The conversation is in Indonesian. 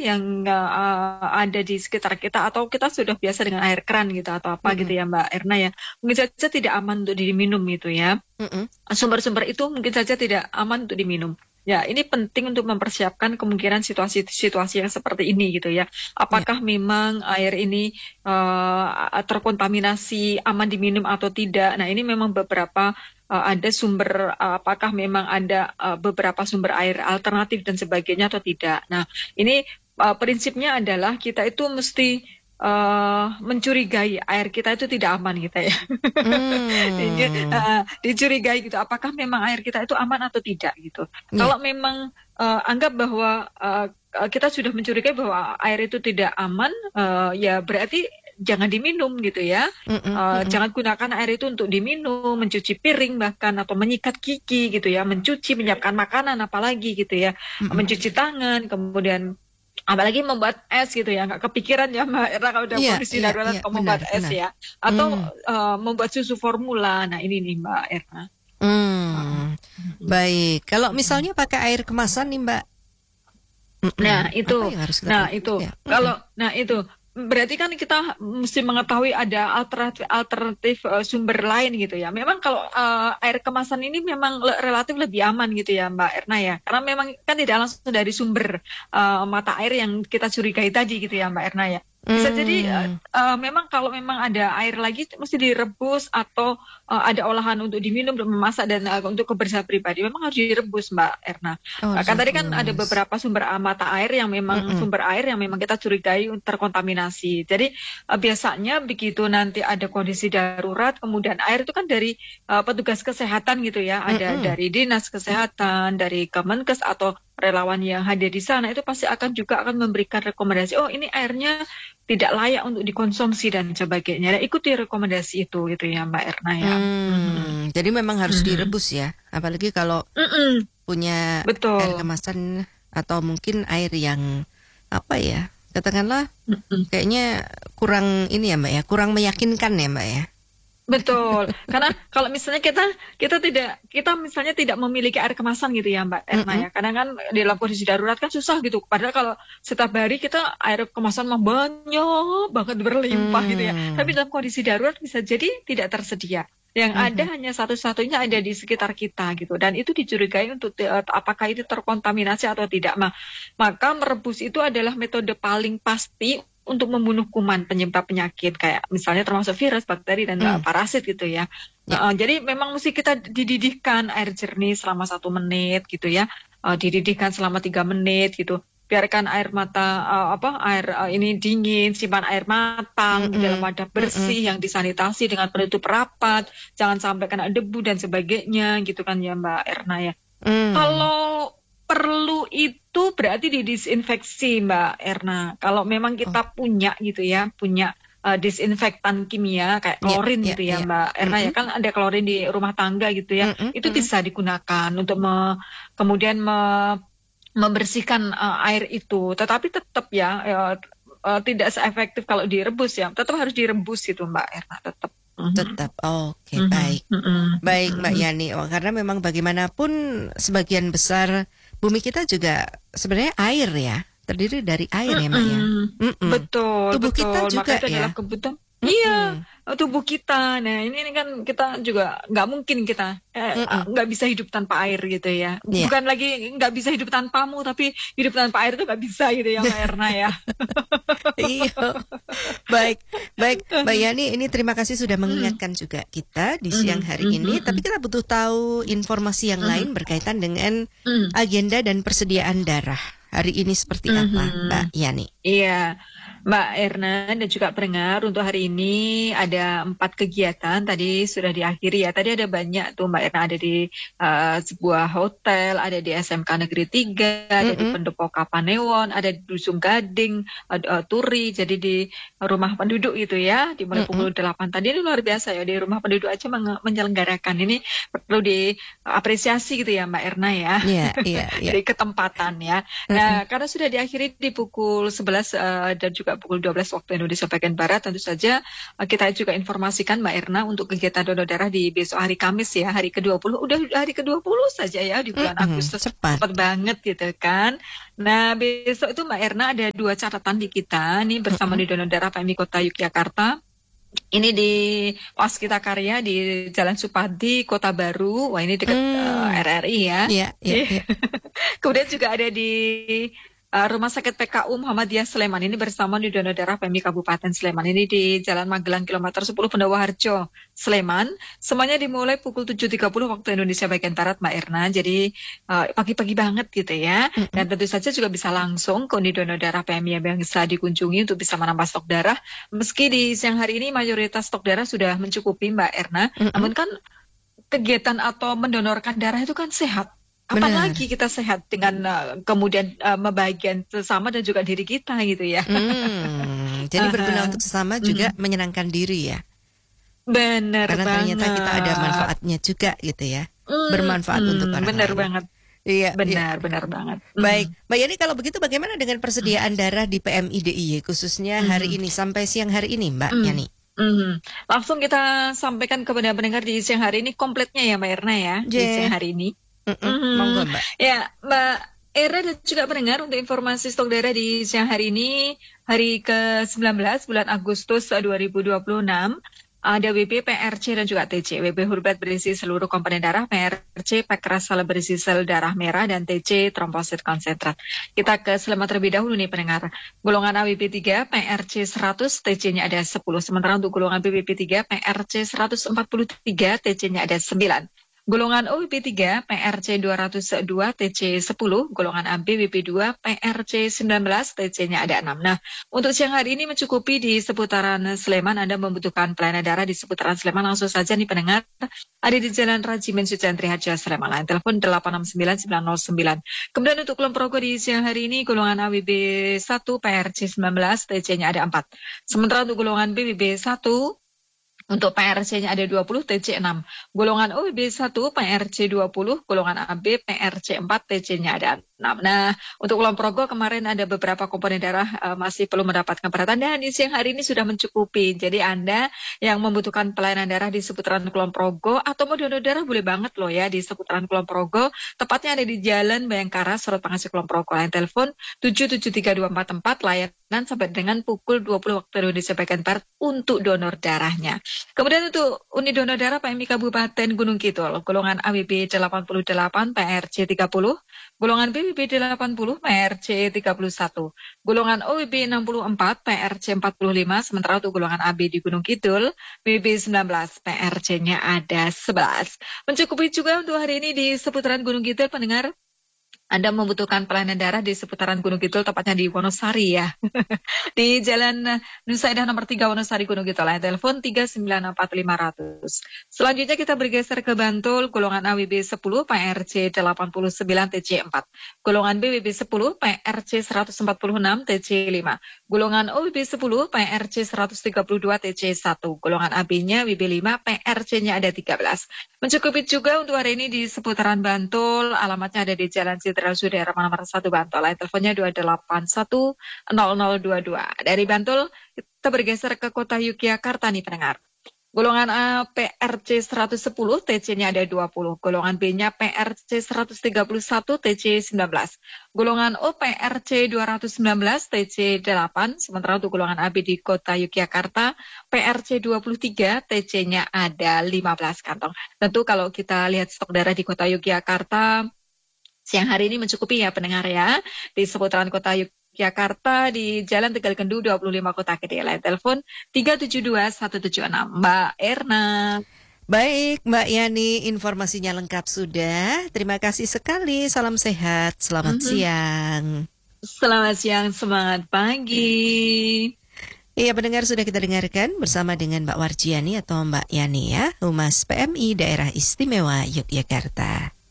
yang ada di sekitar kita, atau kita sudah biasa dengan air keran gitu atau apa gitu ya Mbak Erna ya, mungkin saja tidak aman untuk diminum gitu ya. Sumber-sumber itu mungkin saja tidak aman untuk diminum. Ya, ini penting untuk mempersiapkan kemungkinan situasi-situasi yang seperti ini gitu ya. Apakah memang air ini terkontaminasi, aman diminum atau tidak? Nah, ini memang beberapa ada sumber, apakah memang ada beberapa sumber air alternatif dan sebagainya atau tidak. Nah, ini prinsipnya adalah kita itu mesti mencurigai air kita itu tidak aman gitu ya. Dicurigai gitu, apakah memang air kita itu aman atau tidak gitu. Kalau memang anggap bahwa kita sudah mencurigai bahwa air itu tidak aman, ya berarti jangan diminum gitu ya. Jangan gunakan air itu untuk diminum, mencuci piring bahkan, atau menyikat gigi gitu ya, mencuci, menyiapkan makanan apalagi gitu ya, mencuci tangan, kemudian apalagi membuat es gitu ya, nggak kepikiran ya Mbak Erna kalau udah kondisi darurat membuat es ya, atau membuat susu formula. Nah ini nih Mbak Erna. Baik, kalau misalnya pakai air kemasan nih Mbak. Nah itu, itu berarti kan kita mesti mengetahui ada alternatif sumber lain gitu ya. Memang kalau air kemasan ini memang relatif lebih aman gitu ya Mbak Erna ya, karena memang kan tidak langsung dari sumber mata air yang kita curigai tadi gitu ya Mbak Erna ya. Bisa jadi memang kalau memang ada air lagi mesti direbus, atau ada olahan untuk diminum, untuk memasak, dan untuk kebersihan pribadi memang harus direbus Mbak Erna. Kan tadi kan ada beberapa sumber mata air yang memang sumber air yang memang kita curigai terkontaminasi. Jadi biasanya begitu nanti ada kondisi darurat, kemudian air itu kan dari petugas kesehatan gitu ya, ada dari dinas kesehatan, dari Kemenkes atau relawan yang hadir di sana, itu pasti akan memberikan rekomendasi, oh ini airnya tidak layak untuk dikonsumsi dan sebagainya. Dan ikuti rekomendasi itu gitu ya Mbak Erna ya. Jadi memang harus direbus ya, apalagi kalau punya air kemasan atau mungkin air yang apa ya, katakanlah kayaknya kurang ini ya Mbak ya, kurang meyakinkan ya Mbak ya. Betul, karena kalau misalnya kita misalnya tidak memiliki air kemasan gitu ya Mbak Erna ya, kadang kan dalam kondisi darurat kan susah gitu, padahal kalau setiap hari kita air kemasan banyak banget berlimpah gitu ya, tapi dalam kondisi darurat bisa jadi tidak tersedia. Yang ada hanya satu-satunya ada di sekitar kita gitu, dan itu dicurigai untuk apakah itu terkontaminasi atau tidak. Maka merebus itu adalah metode paling pasti untuk membunuh kuman penyebab penyakit, kayak misalnya termasuk virus, bakteri, dan parasit gitu ya. Jadi memang mesti kita dididihkan air jernih selama 1 menit gitu ya, dididihkan selama 3 menit gitu. Biarkan air ini dingin, simpan air matang di dalam wadah bersih yang disanitasi dengan penutup rapat, jangan sampai kena debu dan sebagainya gitu kan ya Mbak Erna ya. Kalau perlu itu berarti didisinfeksi Mbak Erna. Kalau memang kita punya gitu ya, punya disinfektan kimia kayak klorin gitu ya Mbak Erna ya, kan ada klorin di rumah tangga gitu ya, itu bisa digunakan untuk kemudian membersihkan air itu. Tetapi tetap ya tidak seefektif kalau direbus ya, tetap harus direbus itu Mbak Erna, tetap. Oke, baik. Baik Mbak Yani, karena memang bagaimanapun sebagian besar bumi kita juga sebenarnya air ya, terdiri dari air ya Mbak ya. Betul. Tubuh kita juga itu adalah kebutuhan. Iya, tubuh kita. Nah ini kan kita juga nggak mungkin kita nggak bisa hidup tanpa air gitu ya. Bukan lagi nggak bisa hidup tanpamu, tapi hidup tanpa air itu nggak bisa gitu ya Mbak Erna ya. Iya. Baik Mbak Yani, ini terima kasih sudah mengingatkan juga kita di siang hari ini. Tapi kita butuh tahu informasi yang lain berkaitan dengan agenda dan persediaan darah hari ini seperti apa Mbak Yani? Iya Mbak Erna dan juga pendengar, untuk hari ini ada 4 kegiatan tadi sudah diakhiri ya. Tadi ada banyak tuh Mbak Erna, ada di sebuah hotel, ada di SMK Negeri 3, ada di Pendopo Kapanewon, ada di Dusun Gading, Turi, jadi di rumah penduduk itu ya, dimulai pukul 8 tadi. Ini luar biasa ya, di rumah penduduk aja menyelenggarakan, ini perlu diapresiasi gitu ya Mbak Erna ya. Dari ketempatan ya. Nah, karena sudah diakhiri di pukul 11 dan juga juga pukul 12 waktu Indonesia bagian Barat. Tentu saja kita juga informasikan Mbak Erna untuk kegiatan donor darah di besok hari Kamis ya, hari ke-20. Udah hari ke-20 saja ya di bulan Agustus. Cepat banget gitu kan. Nah, besok itu Mbak Erna ada 2 catatan di kita nih bersama di donor darah PMI Kota Yogyakarta. Ini di Waskita Karya di Jalan Supadi, Kota Baru. Wah, ini dekat RRI ya. Kemudian juga ada di Rumah Sakit PKU Muhammadiyah Sleman. Ini bersama di donor darah PMI Kabupaten Sleman. Ini di Jalan Magelang kilometer 10 Pendawaharjo, Sleman. Semuanya dimulai pukul 7.30 waktu Indonesia bagian Barat, Mbak Erna. Jadi pagi-pagi banget gitu ya. Dan tentu saja juga bisa langsung ke unit donor darah PMI yang bisa dikunjungi untuk bisa menambah stok darah. Meski di siang hari ini mayoritas stok darah sudah mencukupi, Mbak Erna. Namun kan kegiatan atau mendonorkan darah itu kan sehat. Apalagi kita sehat dengan kemudian membagian sesama dan juga diri kita gitu ya. Jadi berguna untuk sesama juga menyenangkan diri ya. Benar karena banget. Ternyata kita ada manfaatnya juga gitu ya. Bermanfaat untuk orang benar lain. Banget. Iya, benar banget. Baik, Mbak Yani, kalau begitu bagaimana dengan persediaan darah di PMI DIY khususnya hari ini sampai siang hari ini, Mbak Yani? Langsung kita sampaikan kepada pendengar di siang hari ini kompletnya ya Mbak Erna ya, di siang hari ini. Monggo, Mbak. Ya, Mbak Era dan juga pendengar, untuk informasi stok darah di siang hari ini, hari ke-19 bulan Agustus 2026, ada WB, PRC, dan juga TC. WB Hurbat berisi seluruh komponen darah, PRC, pack rasal berisi sel darah merah, dan TC, trombosit konsentrat. Kita ke Sleman terlebih dahulu nih pendengar. Golongan AWB 3, PRC 100, TC-nya ada 10. Sementara untuk golongan BBP 3, PRC 143, TC-nya ada 9. Golongan OWB 3, PRC 202, TC 10. Golongan AB WB 2, PRC 19, TC-nya ada 6. Nah, untuk siang hari ini mencukupi di seputaran Sleman. Anda membutuhkan pelayanan darah di seputaran Sleman, langsung saja nih pendengar. Ada di Jalan Rajimin Suciantri Harja, Sleman. Lain telepon 869-909. Kemudian untuk Kulon Progo di siang hari ini, golongan AWB 1, PRC 19, TC-nya ada 4. Sementara untuk golongan BWB 1, untuk PRC-nya ada 20, TC 6. Golongan OWB 1, PRC 20. Golongan AB, PRC 4, TC-nya ada 6. Nah, untuk Kulon Progo kemarin ada beberapa komponen darah masih perlu mendapatkan perhatian. Dan di siang hari ini sudah mencukupi. Jadi Anda yang membutuhkan pelayanan darah di seputaran Kulon Progo atau mau donor darah boleh banget loh ya di seputaran Kulon Progo. Tepatnya ada di Jalan Bayangkara, Surut Pangasi Kulon Progo. Lain telepon 7732444, layanan sampai dengan pukul 20 waktu Indonesia bagian Barat untuk donor darahnya. Kemudian untuk unit donor darah PMI Kabupaten Gunung Kidul, golongan AWB 88, PRC 30, golongan BWB 80, PRC 31, golongan OWB 64, PRC 45, sementara untuk golongan AB di Gunung Kidul, BWB 19, PRC-nya ada 11. Mencukupi juga untuk hari ini di seputaran Gunung Kidul, pendengar. Anda membutuhkan pelayanan darah di seputaran Gunung Kidul, tepatnya di Wonosari ya. Di Jalan Nusa Indah nomor 3 Wonosari Gunung Kidul. Lain telepon 394-500. Selanjutnya kita bergeser ke Bantul, golongan AWB 10, PRC 89, TC 4. Golongan BWB 10, PRC 146, TC 5. Golongan OWB 10, PRC 132, TC 1. Golongan AB-nya WB 5, PRC-nya ada 13. Mencukupi juga untuk hari ini di seputaran Bantul, alamatnya ada di Jalan Jenderal Sudirman nomor 1 Bantul. Lain teleponnya 281-0022. Dari Bantul kita bergeser ke kota Yogyakarta nih pendengar. Golongan A PRC 110, TC-nya ada 20. Golongan B-nya PRC 131, TC 19. Golongan O PRC 219, TC 8. Sementara untuk golongan AB di kota Yogyakarta, PRC 23, TC-nya ada 15 kantong. Tentu kalau kita lihat stok darah di kota Yogyakarta, siang hari ini mencukupi ya pendengar ya. Di seputaran kota Yogyakarta di Jalan Tegal Kendu 25 Kota Gede. Lain telepon 372-176. Mbak Erna. Baik, Mbak Yani, informasinya lengkap sudah. Terima kasih sekali. Salam sehat. Selamat siang. Selamat siang, semangat pagi. Iya, pendengar, sudah kita dengarkan bersama dengan Mbak Warjiani atau Mbak Yani ya, Humas PMI Daerah Istimewa Yogyakarta.